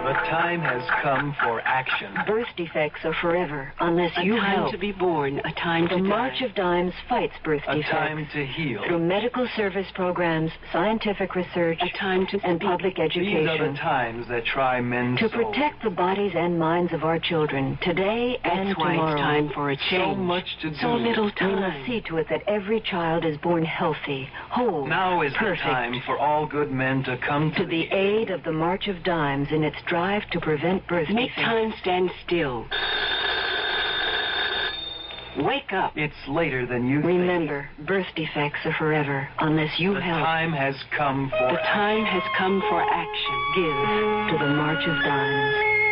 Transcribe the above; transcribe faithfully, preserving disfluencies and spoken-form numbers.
The time has come for action. Birth defects are forever unless a you time help. to be born, a time to The die. March of Dimes fights birth A defects time to heal. through medical service programs, scientific research, a time to and speak. public These education. are the times that try men's To souls. protect the bodies and minds of our children today and That's why tomorrow. it's time for a So change. much to do. So little We time. must see to it that every child is born healthy, whole, Now is perfect. the time for all good men to come to, To the aid of the March of Dimes in its drive to prevent birth Make defects. time stand still. Wake up. It's later than you think. Remember, birth defects are forever unless you The help. time has come for The time has come for action. Give to the March of Dimes.